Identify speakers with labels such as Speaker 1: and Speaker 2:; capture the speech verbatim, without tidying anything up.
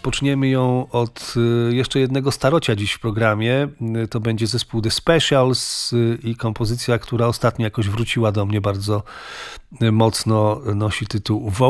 Speaker 1: rozpoczniemy ją od jeszcze jednego starocia dziś w programie. To będzie zespół The Specials i kompozycja, która ostatnio jakoś wróciła do mnie bardzo mocno, nosi tytuł